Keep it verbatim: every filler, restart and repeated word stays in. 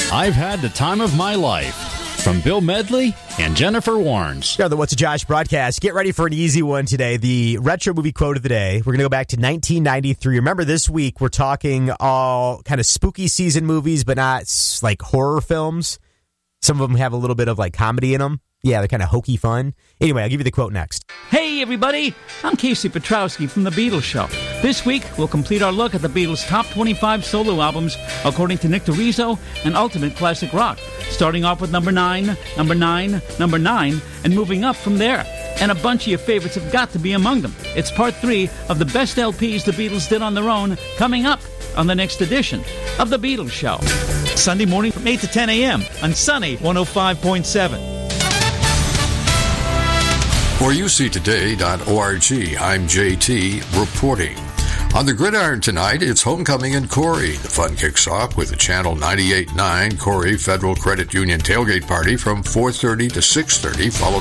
I've had the time of my life. From Bill Medley and Jennifer Warnes. Yeah, the What's a Josh broadcast. Get ready for an easy one today. The retro movie quote of the day. We're going to go back to nineteen ninety-three. Remember, this week we're talking all kind of spooky season movies, but not like horror films. Some of them have a little bit of like comedy in them. Yeah, they're kind of hokey fun. Anyway, I'll give you the quote next. Hey, everybody. I'm Casey Petrowski from The Beatles Show. This week, we'll complete our look at the Beatles' top twenty-five solo albums, according to Nick DeRiso and Ultimate Classic Rock, starting off with number nine, number nine, number nine, and moving up from there. And a bunch of your favorites have got to be among them. It's part three of the best L Ps the Beatles did on their own, coming up on the next edition of The Beatles Show. Sunday morning from eight to ten a.m. on Sunny one oh five point seven. For U C today dot org, I'm J T reporting. On the gridiron tonight, it's homecoming in Corey. The fun kicks off with the Channel ninety-eight point nine Corey Federal Credit Union tailgate party from four thirty to six thirty, followed